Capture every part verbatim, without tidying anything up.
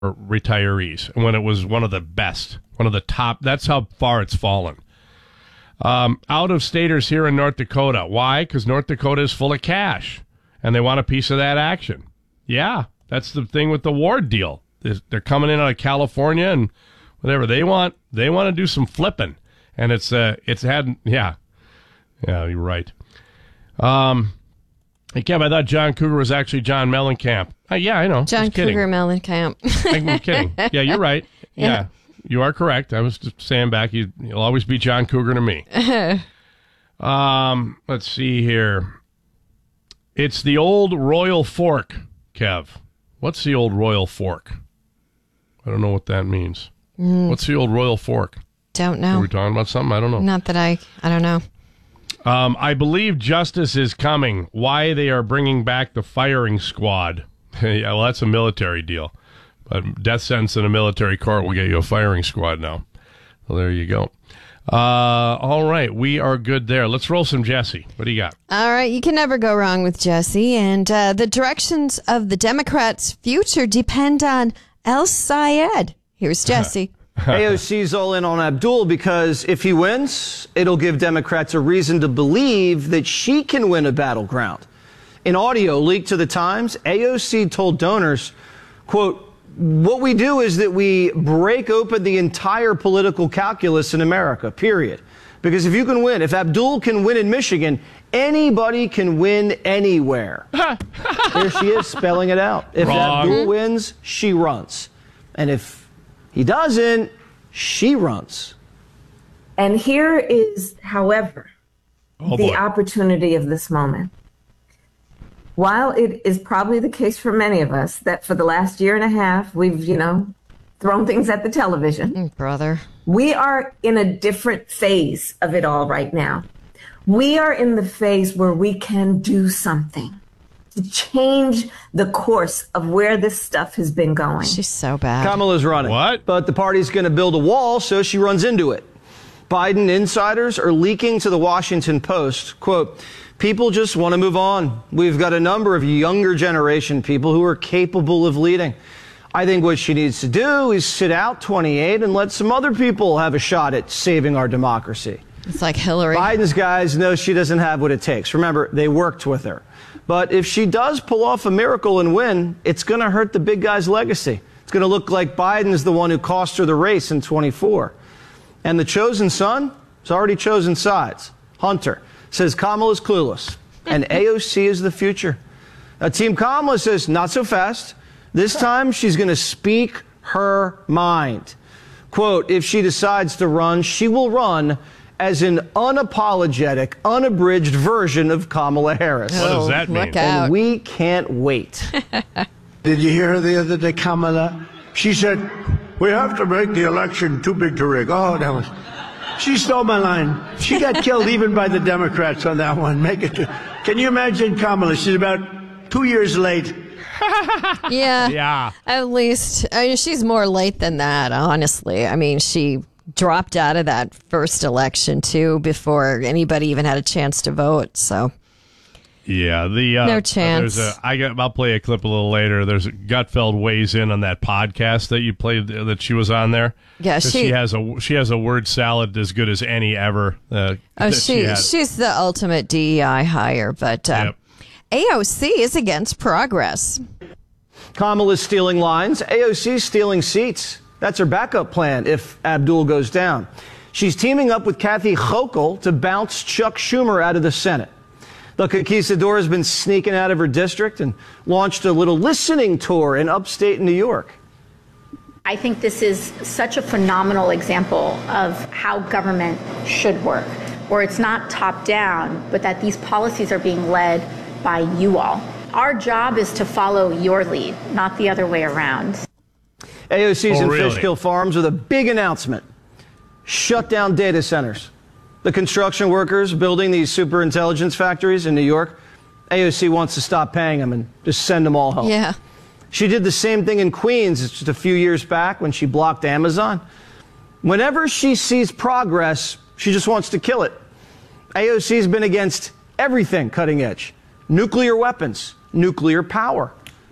retirees when it was one of the best, one of the top. That's how far it's fallen. Um, out-of-staters here in North Dakota. Why? Because North Dakota is full of cash, and they want a piece of that action. Yeah, that's the thing with the Ward deal. They're coming in out of California and whatever they want. They want to do some flipping, and it's uh, it's had yeah, yeah, you're right. Um, hey Kev, I thought John Cougar was actually John Mellencamp. Uh, yeah, I know. John Cougar Mellencamp. I'm kidding. Yeah, you're right. Yeah. yeah. You are correct. I was just saying back, you, you'll always be John Cougar to me. um, let's see here. It's the old Royal Fork, Kev. What's the old Royal Fork? I don't know what that means. Mm. What's the old Royal Fork? Don't know. Are we talking about something? I don't know. Not that I, I don't know. Um, I believe justice is coming. Why they are bringing back the firing squad. Yeah, well, that's a military deal. A death sentence in a military court will get you a firing squad now. Well, there you go. Uh, all right, we are good there. Let's roll some Jesse. What do you got? All right, you can never go wrong with Jesse. And uh, the directions of the Democrats' future depend on El Sayed. Here's Jesse. A O C's all in on Abdul because if he wins, it'll give Democrats a reason to believe that she can win a battleground. In audio leaked to the Times, A O C told donors, quote, "What we do is that we break open the entire political calculus in America, period. Because if you can win, if Abdul can win in Michigan, anybody can win anywhere." There she is, spelling it out. If Wrong. Abdul wins, she runs. And if he doesn't, she runs. And here is, however, oh, the boy. opportunity of this moment. While it is probably the case for many of us that for the last year and a half, we've, you know, thrown things at the television. Brother. We are in a different phase of it all right now. We are in the phase where we can do something to change the course of where this stuff has been going. She's so bad. Kamala's running. What? But the party's going to build a wall, so she runs into it. Biden insiders are leaking to the Washington Post, quote, "People just want to move on. We've got a number of younger generation people who are capable of leading. I think what she needs to do is sit out twenty-eight and let some other people have a shot at saving our democracy." It's like Hillary. Biden's guys know she doesn't have what it takes. Remember, they worked with her. But if she does pull off a miracle and win, it's going to hurt the big guy's legacy. It's going to look like Biden's the one who cost her the race in twenty-four. And the chosen son has already chosen sides. Hunter says Kamala's clueless, and A O C is the future. Now, Team Kamala says, not so fast. This time, she's going to speak her mind. Quote, "If she decides to run, she will run as an unapologetic, unabridged version of Kamala Harris." What does that mean? Look out. And we can't wait. Did you hear her the other day, Kamala? She said, "We have to make the election too big to rig." Oh, that was... She stole my line. She got killed even by the Democrats on that one. Make it. Can you imagine Kamala? She's about two years late. Yeah. Yeah. At least. I mean, she's more late than that, honestly. I mean, she dropped out of that first election, too, before anybody even had a chance to vote. So. Yeah, the uh, No chance. There's a, I got. I'll play a clip a little later. There's a, Gutfeld weighs in on that podcast that you played that she was on there. Yeah, 'Cause she- she has a she has a word salad as good as any ever. Uh, Oh, that she, has. she's the ultimate D E I hire, but uh, Yep. A O C is against progress. Kamala's stealing lines. A O C's stealing seats. That's her backup plan if Abdul goes down. She's teaming up with Kathy Hochul to bounce Chuck Schumer out of the Senate. The conquistador has been sneaking out of her district and launched a little listening tour in upstate New York. I think this is such a phenomenal example of how government should work, where it's not top down, but that these policies are being led by you all. Our job is to follow your lead, not the other way around. A O C's Oh, in really? Fishkill Farms with a big announcement. Shut down data centers. The construction workers building these superintelligence factories in New York, A O C wants to stop paying them and just send them all home. Yeah. She did the same thing in Queens just a few years back when she blocked Amazon. Whenever she sees progress, she just wants to kill it. A O C's been against everything cutting edge. Nuclear weapons, nuclear power,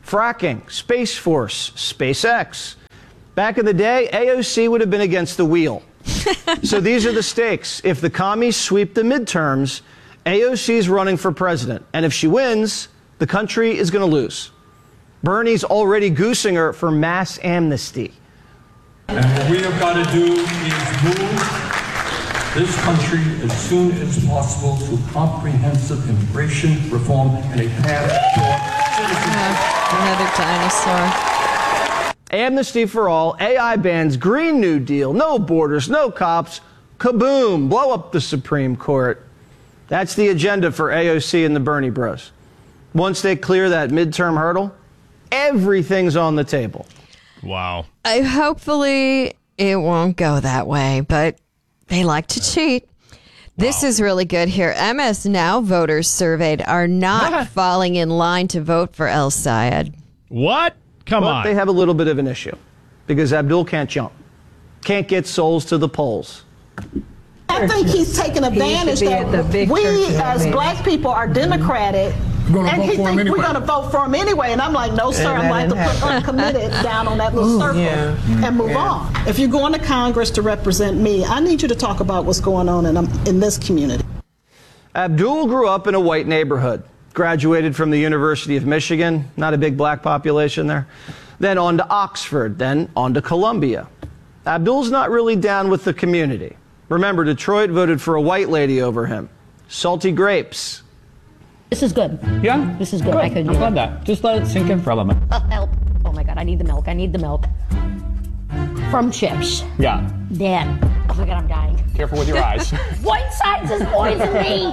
fracking, Space Force, SpaceX. Back in the day, A O C would have been against the wheel. So these are the stakes. If the commies sweep the midterms, A O C is running for president. And if she wins, the country is going to lose. Bernie's already goosing her for mass amnesty. And what we have got to do is move this country as soon as possible to comprehensive immigration reform and a path toward citizenship. Another dinosaur. Amnesty for all, A I bans, Green New Deal, no borders, no cops, kaboom, blow up the Supreme Court. That's the agenda for A O C and the Bernie Bros. Once they clear that midterm hurdle, everything's on the table. Wow. I hopefully it won't go that way, but they like to cheat. This Wow. is really good here. M S Now voters surveyed are not What? falling in line to vote for El Sayed. What? Come But on. they have a little bit of an issue because Abdul can't jump, can't get souls to the polls. I think he's taking advantage that we as black people are democratic, and he thinks we're going to vote for him anyway. And I'm like, no, sir, I'm like to put uncommitted down on that little circle and move on. If you're going to Congress to represent me, I need you to talk about what's going on in, in this community. Abdul grew up in a white neighborhood, graduated from the University of Michigan, not a big black population there, then on to Oxford, then on to Columbia. Abdul's not really down with the community. Remember, Detroit voted for a white lady over him. Salty grapes. This is good. Yeah? This is good. Good. I could I'm glad that. Just let it sink in for a little bit. Uh, help. Oh my God, I need the milk. I need the milk. From Chips. Yeah. Dad. Oh my God, I'm dying. Careful with your eyes. White sides is poison me.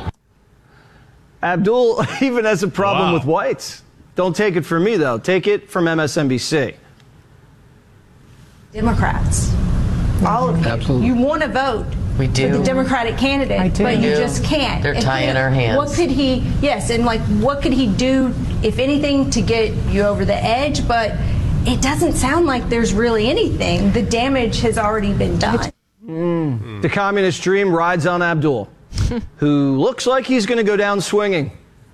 Abdul even has a problem Wow. with whites. Don't take it from me, though. Take it from M S N B C. Democrats. All of you. Absolutely. You want to vote We do. for the Democratic candidate, I do. but you We do. just can't. They're And tying he- our hands. What could he, yes, and like, what could he do, if anything, to get you over the edge? But it doesn't sound like there's really anything. The damage has already been done. Mm. The communist dream rides on Abdul, who looks like he's going to go down swinging.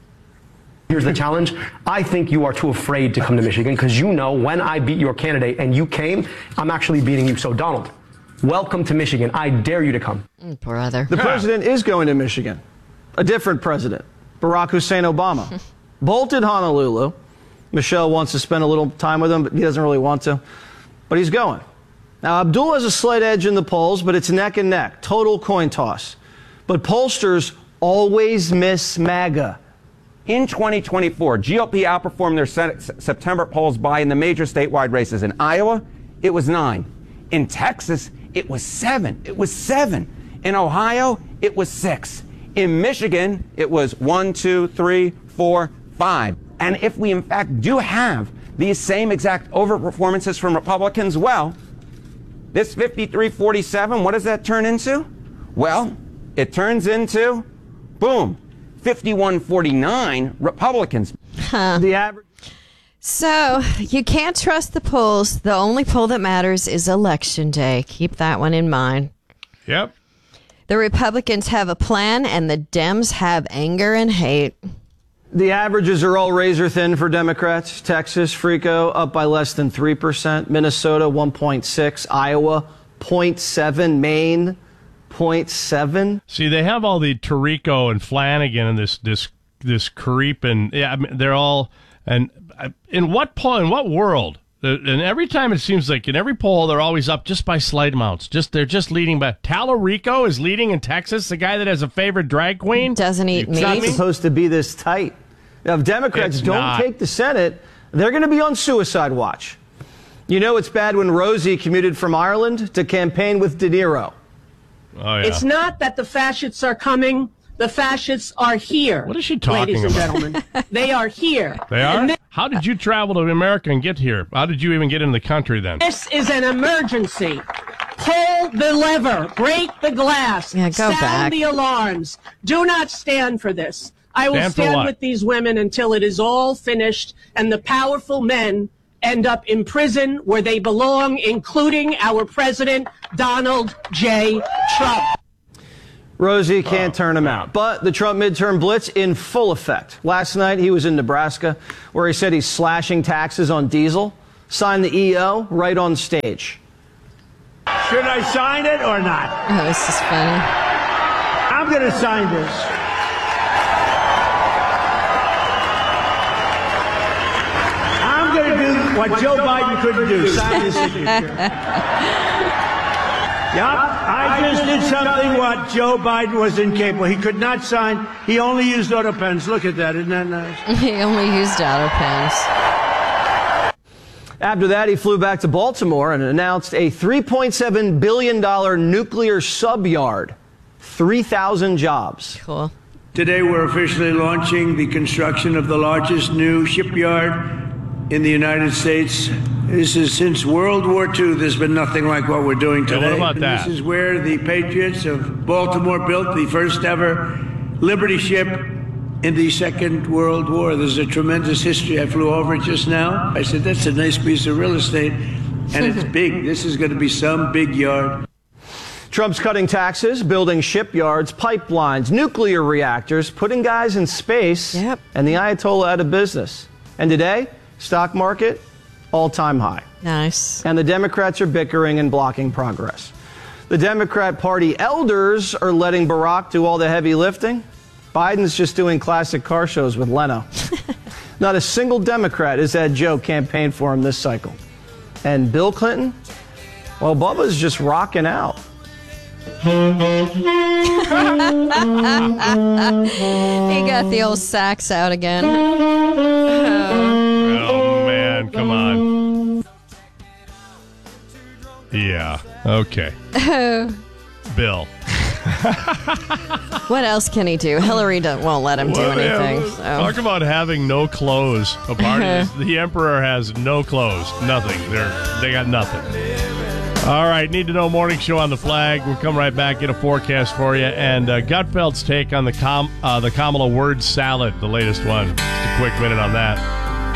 Here's the challenge. I think you are too afraid to come to Michigan because you know when I beat your candidate and you came, I'm actually beating you. So, Donald, welcome to Michigan. I dare you to come. Mm, brother. The president is going to Michigan. A different president, Barack Hussein Obama. Bolted Honolulu. Michelle wants to spend a little time with him, but he doesn't really want to. But he's going. Now, Abdul has a slight edge in the polls, but it's neck and neck. Total coin toss. But pollsters always miss MAGA. In twenty twenty-four, G O P outperformed their Senate September polls by in the major statewide races. In Iowa, it was nine. In Texas, it was seven. It was seven. In Ohio, it was six. In Michigan, it was one, two, three, four, five. And if we in fact do have these same exact overperformances from Republicans, well, this fifty-three forty-seven, what does that turn into? Well, it turns into, boom, fifty-one forty-nine Republicans. Huh. The average. So you can't trust the polls. The only poll that matters is election day. Keep that one in mind. Yep. The Republicans have a plan and the Dems have anger and hate. The averages are all razor thin for Democrats. Texas, Frico, up by less than three percent. Minnesota, one point six. Iowa, zero point seven. Maine, zero point seven. See, they have all the Tirico and Flanagan and this this this creep, and yeah, I mean, they're all. And in what poll, in what world? And every time it seems like in every poll they're always up just by slight amounts. Just they're just leading by. Tallarico is leading in Texas. The guy that has a favorite drag queen doesn't eat It's not meat. supposed to be this tight. Now, if Democrats It's don't not. take the Senate, they're going to be on suicide watch. You know it's bad when Rosie commuted from Ireland to campaign with De Niro. Oh yeah. It's not that the fascists are coming. The fascists are here. What is she talking ladies and about? gentlemen? They are here. They are? And th- How did you travel to America and get here? How did you even get in the country then? This is an emergency. Pull the lever. Break the glass. Yeah, go Sound back. the alarms. Do not stand for this. I will Stand for stand what? with these women until it is all finished and the powerful men end up in prison where they belong, including our president, Donald J. Trump. Rosie can't oh, turn him out. But the Trump midterm blitz in full effect. Last night he was in Nebraska where he said he's slashing taxes on diesel. Signed the E O right on stage. Should I sign it or not? Oh, this is funny. I'm going to sign this. I'm going to do what Joe Biden couldn't do. Sign his signature. Yep, I just did something what Joe Biden was incapable. He could not sign. He only used auto pens. Look at that. Isn't that nice? He only used auto pens. After that, he flew back to Baltimore and announced a three point seven billion dollars nuclear sub-yard. three thousand jobs. Cool. Today, we're officially launching the construction of the largest new shipyard in the United States. This is since World War Two. There's been nothing like what we're doing today. Yeah, what about and that? This is where the Patriots of Baltimore built the first ever Liberty ship in the Second World War. There's a tremendous history. I flew over it just now. I said, that's a nice piece of real estate, and it's big. This is going to be some big yard. Trump's cutting taxes, building shipyards, pipelines, nuclear reactors, putting guys in space, yep. and the Ayatollah out of business. And today, stock market, all-time high. Nice. And the Democrats are bickering and blocking progress. The Democrat Party elders are letting Barack do all the heavy lifting. Biden's just doing classic car shows with Leno. Not a single Democrat has had Joe campaign for him this cycle. And Bill Clinton? Well, Bubba's just rocking out. He got the old sax out again. Oh, oh man, come on. Yeah, okay. Bill. What else can he do? Hillary don't, won't let him well, do anything. Yeah, so. Talk about having no clothes. A party. The emperor has no clothes. Nothing. They're they got nothing. All right, Need to Know Morning Show on the Flag. We'll come right back, get a forecast for you, and uh, Gutfeld's take on the Com- uh, the Kamala word salad, the latest one. Just a quick minute on that.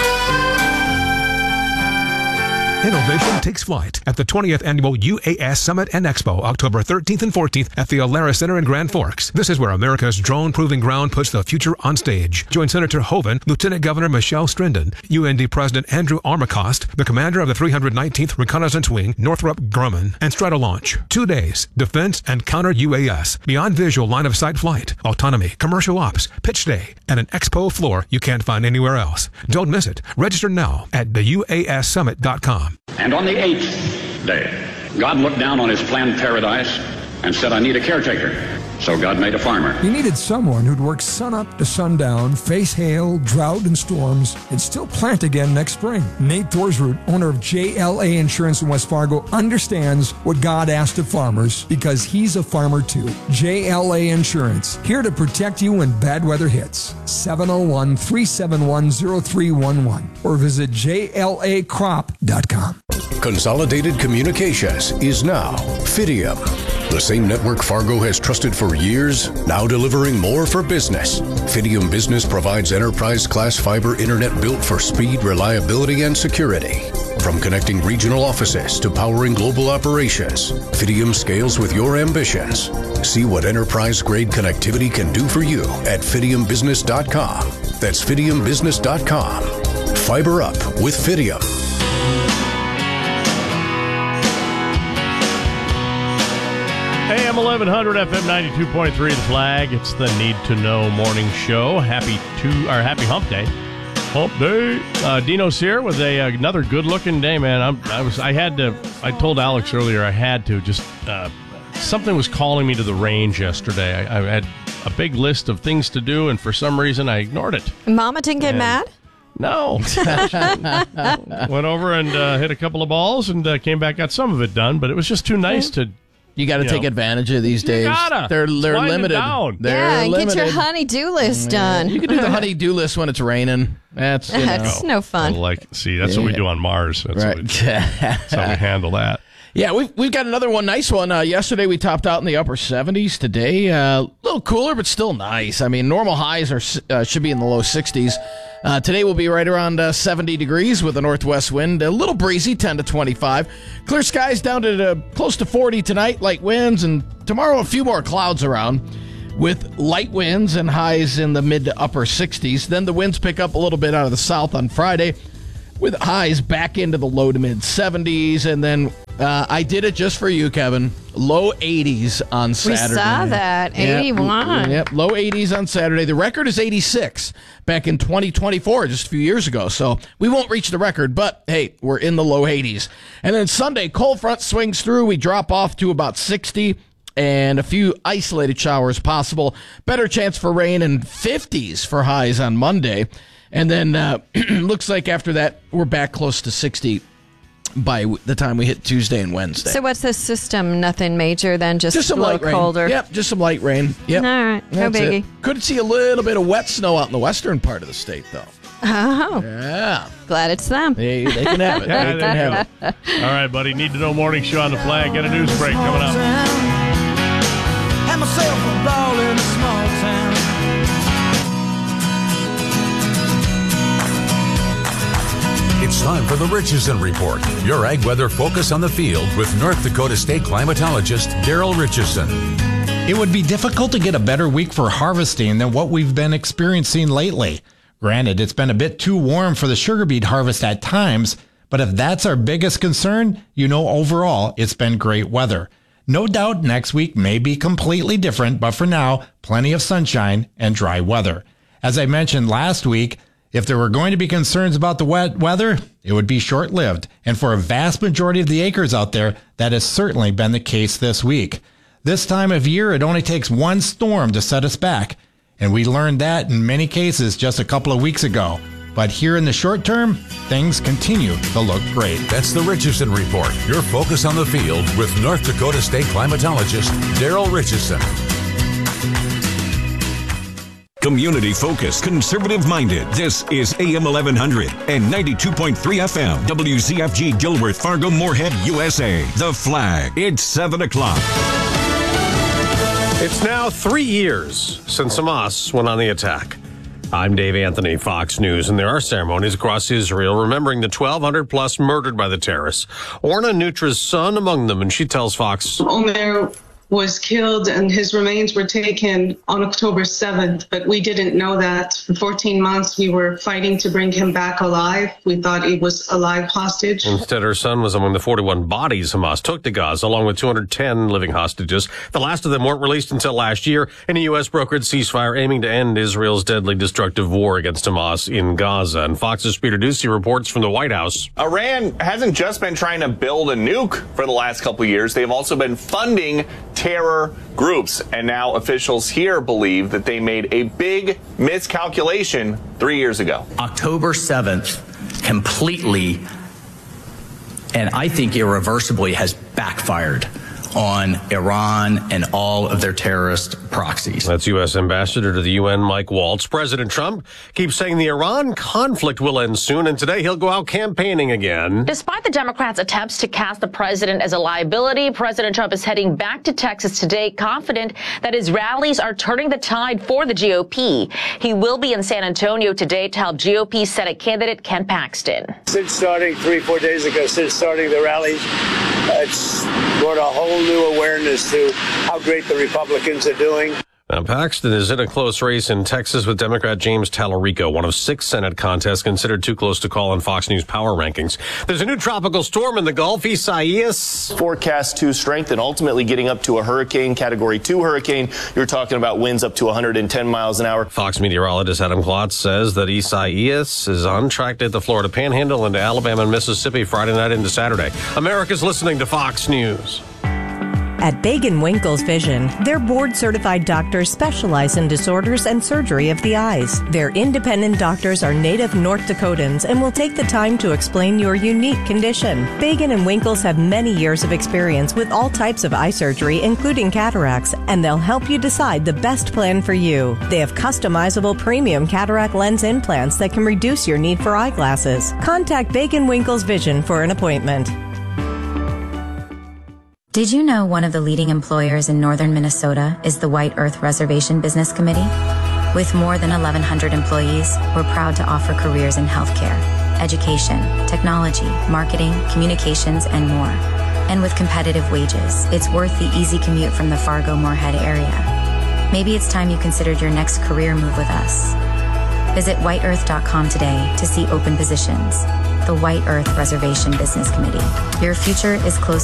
Innovation takes flight at the twentieth Annual U A S Summit and Expo, October thirteenth and fourteenth at the Alara Center in Grand Forks. This is where America's drone-proving ground puts the future on stage. Join Senator Hoeven, Lieutenant Governor Michelle Strindon, U N D President Andrew Armacost, the commander of the three hundred nineteenth Reconnaissance Wing, Northrop Grumman, and Stratolaunch. Two days, defense and counter U A S, beyond visual line-of-sight flight, autonomy, commercial ops, pitch day, and an expo floor you can't find anywhere else. Don't miss it. Register now at the U A S summit dot com. And on the eighth day, God looked down on his planned paradise and said, I need a caretaker. So God made a farmer. He needed someone who'd work sunup to sundown, face hail, drought, and storms, and still plant again next spring. Nate Thorsroot, owner of J L A Insurance in West Fargo, understands what God asked of farmers because he's a farmer too. J L A Insurance, here to protect you when bad weather hits. seven oh one, three seven one, oh three one one or visit J L A crop dot com. Consolidated Communications is now Fidium. The same network Fargo has trusted for years, now delivering more for business. Fidium Business provides enterprise-class fiber internet built for speed, reliability, and security. From connecting regional offices to powering global operations, Fidium scales with your ambitions. See what enterprise-grade connectivity can do for you at fidium business dot com. That's fidium business dot com. Fiber up with Fidium. A M eleven hundred, F M ninety-two point three, The Flag. It's the Need to Know Morning Show. Happy to, or happy Hump Day. Hump Day. Uh, Dino's here with a another good-looking day, man. I'm, I was, I had to. I told Alex earlier I had to. Just uh, something was calling me to the range yesterday. I, I had a big list of things to do, and for some reason I ignored it. Mama didn't get and, mad? No. Went over and uh, hit a couple of balls and uh, came back, got some of it done, but it was just too nice to. You got to take know. advantage of these days. You gotta. They're they're limited. Down. They're yeah, and limited. get your honey-do list done. You can do the honey-do list when it's raining. That's you that's know. no fun. I like see, that's yeah. what we do on Mars. That's, right. what we, that's how we handle that. Yeah, we've, we've got another one, nice one. Uh, yesterday we topped out in the upper seventies. Today, a uh, little cooler, but still nice. I mean, normal highs are uh, should be in the low sixties. Uh, today will be right around uh, seventy degrees with a northwest wind, a little breezy, ten to twenty-five. Clear skies down to uh, close to forty tonight, light winds, and tomorrow a few more clouds around with light winds and highs in the mid to upper sixties. Then the winds pick up a little bit out of the south on Friday with highs back into the low to mid seventies. And then uh, I did it just for you, Kevin. Low eighties on Saturday. We saw that. Yep. eighty-one. Yep, low eighties on Saturday. The record is eighty-six back in twenty twenty-four, just a few years ago. So we won't reach the record, but hey, we're in the low eighties. And then Sunday, cold front swings through. We drop off to about sixty. And a few isolated showers possible. Better chance for rain and fifties for highs on Monday. And then uh, looks like after that, we're back close to sixty by the time we hit Tuesday and Wednesday. So what's this system? Nothing major then? Just, just some a little light rain. colder? Yep, just some light rain. Yep. All right, no That's biggie. it. Could see a little bit of wet snow out in the western part of the state, though. Oh. Yeah. Glad it's them. They, they can have it. Yeah, they can have it. All right, buddy. Need to know morning show on the flag. Get a news break coming up. Had myself a ball in a small town. It's time for the Richardson Report, your ag weather focus on the field with North Dakota State climatologist Daryl Richardson. It would be difficult to get a better week for harvesting than what we've been experiencing lately. Granted, it's been a bit too warm for the sugar beet harvest at times, but if that's our biggest concern, you know overall it's been great weather. No doubt next week may be completely different, but for now, plenty of sunshine and dry weather. As I mentioned last week, if there were going to be concerns about the wet weather, it would be short-lived. And for a vast majority of the acres out there, that has certainly been the case this week. This time of year, it only takes one storm to set us back. And we learned that in many cases just a couple of weeks ago. But here in the short term, things continue to look great. That's the Richardson Report, your focus on the field with North Dakota State climatologist Daryl Richardson. Community focused, conservative minded. This is A M eleven hundred and ninety-two point three F M. W Z F G Gilworth, Fargo, Moorhead, U S A. The Flag. It's seven o'clock. It's now three years since Hamas went on the attack. I'm Dave Anthony, Fox News, and there are ceremonies across Israel remembering the twelve hundred plus murdered by the terrorists. Orna Nutra's son among them, and she tells Fox. Omer was killed and his remains were taken on October seventh, but we didn't know that. For fourteen months, we were fighting to bring him back alive. We thought he was a live hostage. Instead, her son was among the forty-one bodies Hamas took to Gaza, along with two hundred ten living hostages. The last of them weren't released until last year in a U S brokered ceasefire aiming to end Israel's deadly destructive war against Hamas in Gaza. And Fox's Peter Ducey reports from the White House. Iran hasn't just been trying to build a nuke for the last couple of years. They've also been funding terror groups. And now officials here believe that they made a big miscalculation three years ago. October seventh completely, and I think irreversibly, has backfired on Iran and all of their terrorist proxies. That's U S Ambassador to the U N, Mike Waltz. President Trump keeps saying the Iran conflict will end soon, and today he'll go out campaigning again. Despite the Democrats' attempts to cast the president as a liability, President Trump is heading back to Texas today, confident that his rallies are turning the tide for the G O P. He will be in San Antonio today to help G O P Senate candidate Ken Paxton. Since starting three, four days ago, since starting the rallies, it's brought a whole new awareness to how great the Republicans are doing. Now, Paxton is in a close race in Texas with Democrat James Tallarico, one of six Senate contests considered too close to call in Fox News power rankings. There's a new tropical storm in the Gulf, Isaias. Forecast to strengthen, ultimately getting up to a hurricane, category two hurricane. You're talking about winds up to one hundred ten miles an hour. Fox meteorologist Adam Klotz says that Isaias is on track to hit the Florida Panhandle into Alabama and Mississippi Friday night into Saturday. America's listening to Fox News. At Bagan Winkles Vision, their board-certified doctors specialize in disorders and surgery of the eyes. Their independent doctors are native North Dakotans and will take the time to explain your unique condition. Bagan and Winkles have many years of experience with all types of eye surgery, including cataracts, and they'll help you decide the best plan for you. They have customizable premium cataract lens implants that can reduce your need for eyeglasses. Contact Bagan Winkles Vision for an appointment. Did you know one of the leading employers in northern Minnesota is the White Earth Reservation Business Committee? With more than eleven hundred employees, we're proud to offer careers in healthcare, education, technology, marketing, communications, and more. And with competitive wages, it's worth the easy commute from the Fargo-Moorhead area. Maybe it's time you considered your next career move with us. Visit white earth dot com today to see open positions. The White Earth Reservation Business Committee. Your future is close